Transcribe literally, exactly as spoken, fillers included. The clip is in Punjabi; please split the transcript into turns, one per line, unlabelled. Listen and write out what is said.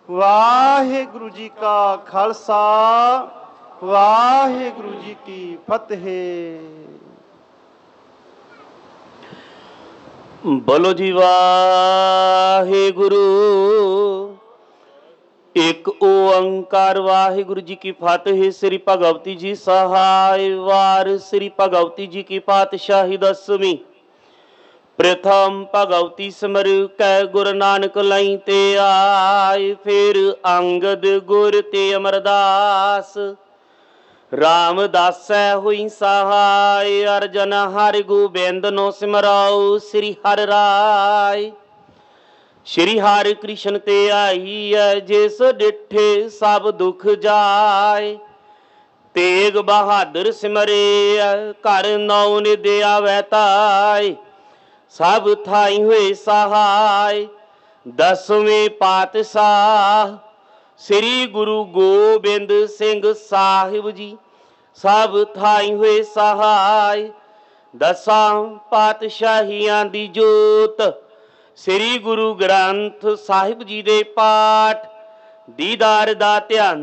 ਵਾਹਿਗੁਰੂ ਜੀ ਕਾ ਖਾਲਸਾ, ਵਾਹਿਗੁਰੂ ਜੀ ਕੀ ਫਤਿਹ।
ਬੋਲੋ ਜੀ ਵਾਹਿਗੁਰੂ। ਇੱਕ ਓੰਕਾਰ ਵਾਹਿਗੁਰੂ ਜੀ ਕੀ ਫਤਿਹ। ਸ੍ਰੀ ਭਗਵਤੀ ਜੀ ਸਹਾਇ ਵਾਰ ਸ੍ਰੀ ਭਗਵਤੀ ਜੀ ਕੀ ਪਾਤਸ਼ਾਹੀ ਦਸਵੀਂ। ਪ੍ਰਥਮ ਭਗਵਤੀ ਸਿਮਰ ਕੈ ਗੁਰੂ ਨਾਨਕ ਲਈ ਤੇ ਆਏ। ਫਿਰ ਅੰਗਦ ਗੁਰ ਤੇ ਅਮਰਦਾਸ ਰਾਮਦਾਸੈ ਹੋਈ ਸਹਾਇ। ਅਰਜਨ ਹਰਿ ਗੋਬਿੰਦ ਨੋ ਸਿਮਰਾਉ ਸ੍ਰੀ ਹਰਿ ਰਾਇ। ਸ਼੍ਰੀ ਹਰਿ ਕ੍ਰਿਸ਼ਨ ਤੇ ਆਈ ਹੈ, ਜਿਸ ਡਿਠੇ ਸਭ ਦੁਖ ਜਾਏ। ਤੇਗ ਬਹਾਦਰ ਸਿਮਰੇ ਘਰ ਨੌ ਨਿਧ ਆਵੈ ਤਾਈ। ਸਭ ਥਾਈ ਹੋਏ ਸਹਾਇ। ਦਸਵੇਂ ਪਾਤਸ਼ਾਹ ਸ੍ਰੀ ਗੁਰੂ ਗੋਬਿੰਦ ਸਿੰਘ ਸਾਹਿਬ ਜੀ ਸਭ ਥਾਈ ਹੋਏ ਸਹਾਇ। ਦਸਾਂ ਪਾਤਸ਼ਾਹੀਆਂ ਦੀ ਜੋਤ ਸ੍ਰੀ ਗੁਰੂ ਗ੍ਰੰਥ ਸਾਹਿਬ ਜੀ ਦੇ ਪਾਠ ਦੀਦਾਰ ਦਾ ਧਿਆਨ